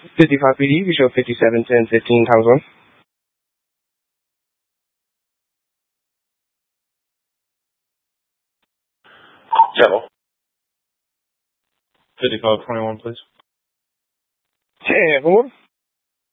55 PD, we show 571015 times 1. Channel. 5521, please. 10-4.